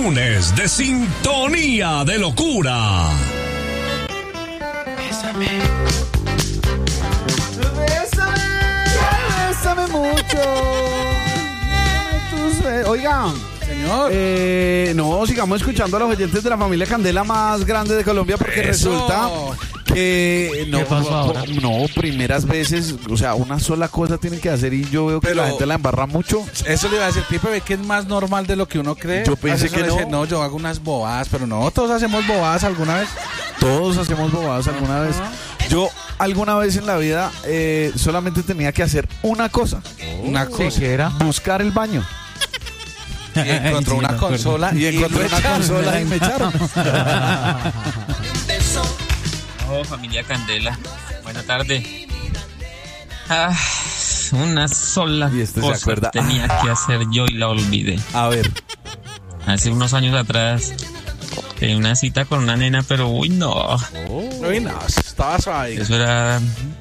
lunes de sintonía de locura. Bésame mucho. Oigan, señor. No, sigamos escuchando a los oyentes de la familia Candela más grande de Colombia, porque resulta que no, primeras veces, o sea, una sola cosa tienen que hacer y yo veo que la gente la embarra mucho. Eso le iba a decir, Pipe, ve que es más normal de lo que uno cree. Yo pensé que no. No, yo hago unas bobadas, pero no, todos hacemos bobadas alguna vez. Todos hacemos bobadas alguna vez. Yo alguna vez en la vida solamente tenía que hacer una cosa. Una cosa. ¿Qué era? Buscar el baño. Y encontró una consola. Y encontré una consola y me echaron. Oh, familia Candela, buena tarde. Una sola cosa tenía que hacer yo y la olvidé. A ver. Hace unos años atrás tenía una cita con una nena, pero uy no, estaba suave. eso era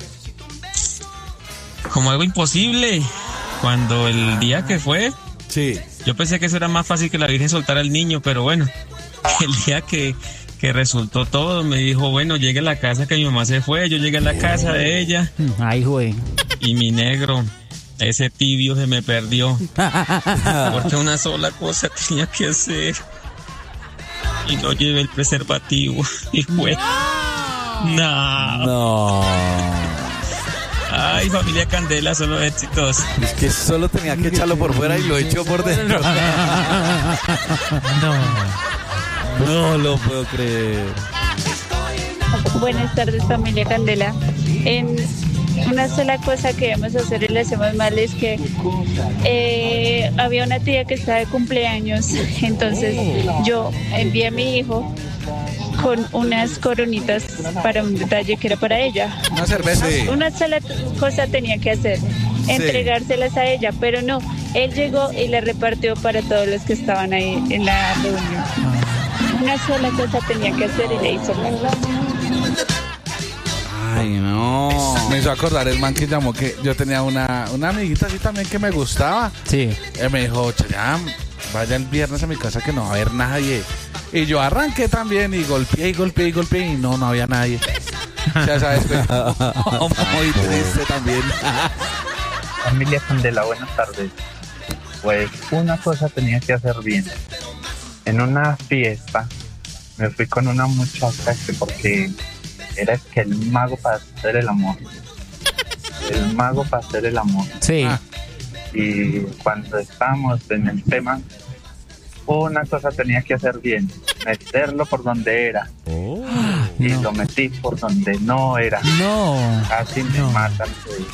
como algo imposible. Cuando el día que fue, sí, yo pensé que eso era más fácil que la Virgen soltara al niño, pero bueno, el día que resultó todo, me dijo, bueno, llegue a la casa que mi mamá se fue, yo llegué a la casa de ella. Ay, güey. Y mi negro, ese tibio se me perdió. Porque una sola cosa tenía que hacer. Y no llevé el preservativo. Y fue. No. Ay, familia Candela, solo éxitos. Es que solo tenía que echarlo por fuera y lo echó por dentro. No lo puedo creer. Buenas tardes, familia Candela. Una sola cosa que debemos hacer y le hacemos mal es que había una tía que estaba de cumpleaños, entonces yo envié a mi hijo con unas coronitas para un detalle que era para ella. ¿Una cerveza? Sí. Una sola cosa tenía que hacer, entregárselas a ella, pero no, él llegó y la repartió para todos los que estaban ahí en la reunión. Una sola cosa tenía que hacer y le hizo mal. Ay, no. Me hizo acordar el man que llamó, que yo tenía una amiguita así también que me gustaba. Sí. Me dijo, Chayam, vaya el viernes a mi casa que no va a haber nadie. Y yo arranqué también y golpeé y no había nadie. Ya sabes, pues, muy triste también. Familia Candela, buenas tardes. Pues una cosa tenía que hacer bien. En una fiesta me fui con una muchacha porque era que el mago para hacer el amor. El mago para hacer el amor. Sí. Y cuando estábamos en el tema, una cosa tenía que hacer bien. Meterlo por donde era. Y no. lo metí por donde no era. No. Casi me matan.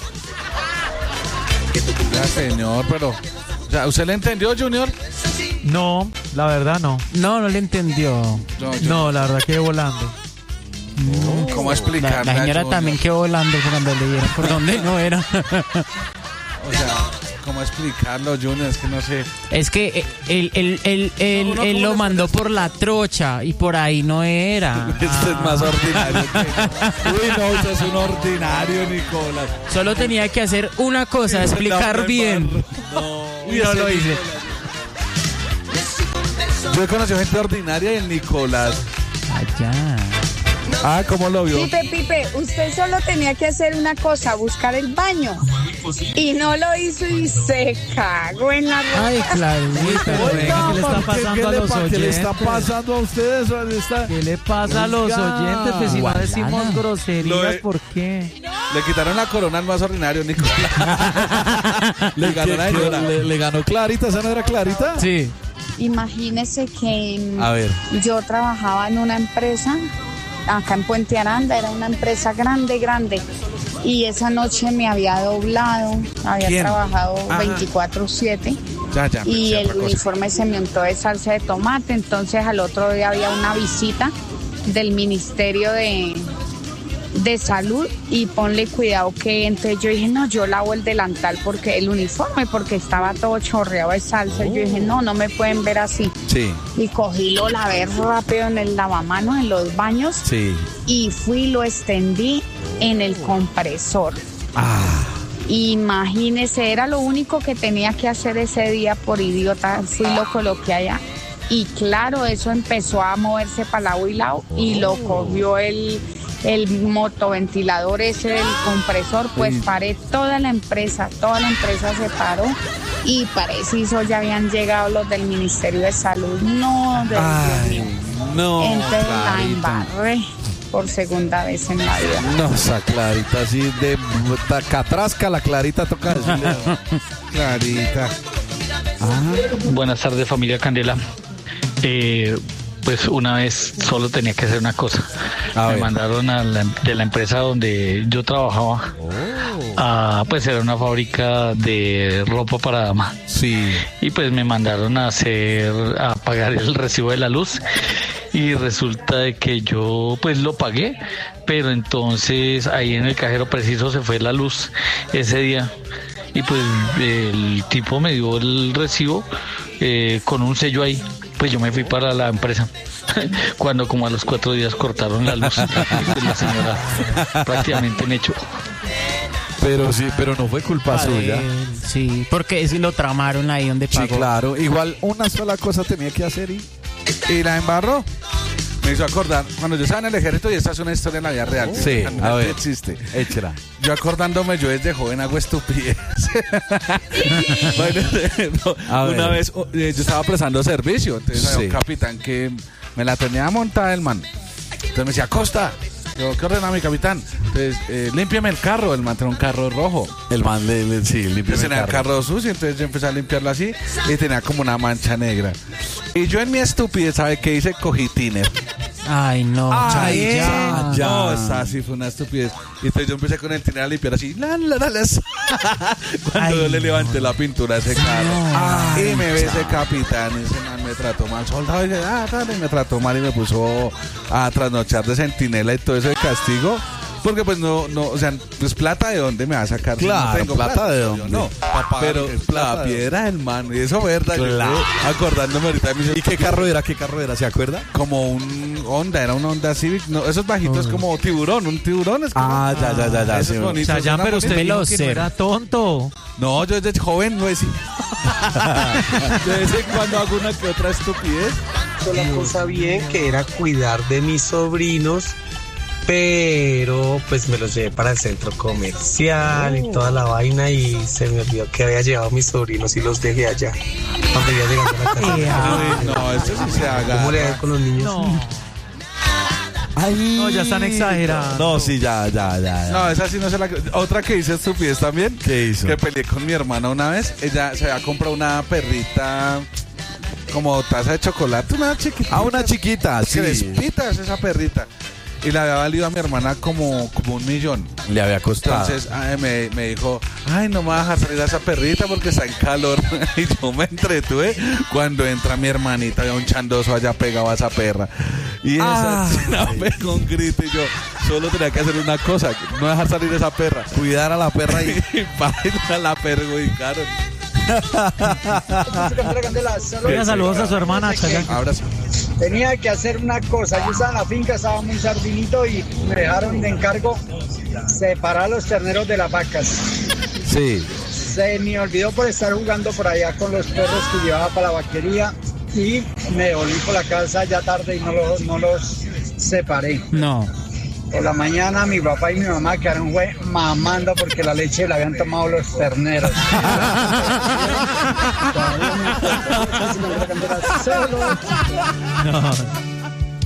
ya señor, pero... O sea, ¿usted le entendió, Junior? No, la verdad no. No le entendió. No, la verdad quedé volando. ¿Cómo explicar? La señora también quedó volando cuando le dieron por donde no era. O sea, ¿cómo explicarlo, Junior? Es que no sé. Es que él lo mandó por la trocha y por ahí no era. Esto es más ordinario. Uy, no, usted es un ordinario, Nicolás. Solo tenía que hacer una cosa, explicar bien. No, y no lo hice. Yo he conocido gente ordinaria y el Nicolás. Allá. Ah, ¿cómo lo vio? Pipe, usted solo tenía que hacer una cosa, buscar el baño. Y no lo hizo y se cagó en la ropa. Ay, Clarita, Oiga, ¿qué le está pasando a los oyentes? ¿Qué le está pasando a ustedes? ¿Qué le pasa a los oyentes? Pues si no decimos groserías, ¿por qué? Le quitaron la corona al más ordinario, Nicolás. Le ganó Clarita, ¿esa no era Clarita? Sí. Imagínese que A ver. yo trabajaba en una empresa acá en Puente Aranda, era una empresa grande, y esa noche me había doblado, había trabajado 24/7 y el uniforme se me untó de salsa de tomate, entonces al otro día había una visita del Ministerio de Salud y ponle cuidado que entonces yo dije, no, yo lavo el delantal porque el uniforme, porque estaba todo chorreado de salsa, y yo dije, no me pueden ver así. Sí. Y cogí, lo lavé rápido en el lavamanos, en los baños, sí, y fui y lo extendí en el compresor. Imagínese, era lo único que tenía que hacer ese día por idiota, fui y lo coloqué allá. Y claro, eso empezó a moverse para lado y lado y lo cogió el motoventilador ese del compresor, pues paré toda la empresa se paró y preciso ya habían llegado los del Ministerio de Salud. No, Dios mío. No, entonces Clarita. la embarré por segunda vez en la vida. No, esa Clarita, así de catrasca, la Clarita toca decirle. Clarita. Buenas tardes, familia Candela. Pues una vez solo tenía que hacer una cosa. Me mandaron de la empresa donde yo trabajaba. Pues era una fábrica de ropa para dama. Sí. Y pues me mandaron a pagar el recibo de la luz. Y resulta de que yo pues lo pagué, pero entonces ahí en el cajero preciso se fue la luz ese día. Y pues el tipo me dio el recibo con un sello ahí. Pues yo me fui para la empresa cuando como a los 4 días cortaron la luz. Pues la señora prácticamente me echó. Pero sí, pero no fue culpa suya. Sí, porque si lo tramaron ahí donde pagó. Sí, claro. Igual una sola cosa tenía que hacer y la embarró. Me hizo acordar, cuando yo estaba en el ejército, y esta es una historia en la vida real. Sí, a ver, existe. Échela. Yo acordándome, yo desde joven hago estupidez. Una vez yo estaba prestando servicio, entonces había un capitán que me la tenía montada el man. Entonces me decía, Costa. Yo, ¿qué ordena mi capitán? Entonces, límpiame el carro. El man tenía un carro rojo. El man sí, límpiame tenía el carro sucio, entonces yo empecé a limpiarlo así y tenía como una mancha negra. Y yo en mi estupidez, ¿sabe qué hice? Cogí tiner. Ay, no. Ya. No, esa sí fue una estupidez. Y entonces yo empecé con el tiner a limpiar así. Cuando yo le levanté la pintura a ese carro. Y me ve ese capitán. Y ese man me trató mal. Soldado. Y me trató mal y me puso a trasnochar de centinela y todo eso de castigo. Porque pues no, o sea, pues plata de dónde me va a sacar. Claro, no tengo plata de dónde. No, pero la piedra del man. Y eso verdad. Claro. Yo acordándome ahorita de mis... ¿Y qué carro era? ¿Se acuerda? Como un Honda, era una Honda Civic. No, esos bajitos como un tiburón es como... ya. Esos bonitos. O sea, ya, pero usted dijo que no era tonto. No, yo desde joven no decía. De vez en cuando hago una que otra estupidez. La cosa bien que era cuidar de mis sobrinos, pero pues me los llevé para el centro comercial y toda la vaina y se me olvidó que había llevado a mis sobrinos y los dejé allá. Cuando iba llegando a la casa. No, eso sí se haga. ¿Cómo le hago con los niños? No. No, ya están exagerando. No, sí, ya. No, esa sí no se la... Otra que hice estupidez también. ¿Qué hizo? Que peleé con mi hermana una vez. Ella se había comprado una perrita como taza de chocolate, una chiquita. Una chiquita, sí. Crespita es esa perrita. Y le había valido a mi hermana como $1,000,000. Le había costado. Entonces me dijo, ay, no me vas a dejar salir a esa perrita porque está en calor. Y yo me entretuve. Cuando entra mi hermanita, había un chandoso allá pegado a esa perra. Y esa china pegó un grito y yo solo tenía que hacer una cosa, no dejar salir a esa perra. Cuidar a la perra y la perjudicaron. Saludos a su hermana, Chayanne. Abrazo. Tenía que hacer una cosa. Yo estaba en la finca, estaba muy sardinito y me dejaron de encargo separar los terneros de las vacas. Sí. Se me olvidó por estar jugando por allá con los perros que llevaba para la vaquería y me volví por la casa ya tarde y no los separé. No. Por la mañana mi papá y mi mamá quedaron mamando porque la leche la habían tomado los terneros. No.